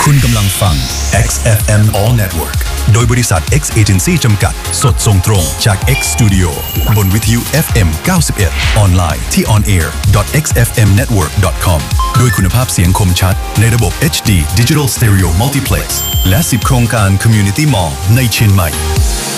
คุณกำลังฟัง XFM All Network โดยบริษัท X Agency จำกัดสดส่งตรงจาก X Studio บนวิทยุ FM 91 ออนไลน์ที่ onair.xfmnetwork.com ด้วยคุณภาพเสียงคมชัดในระบบ HD Digital Stereo Multiplex และ10 โครงการ Community Mall ในเชียงใหม่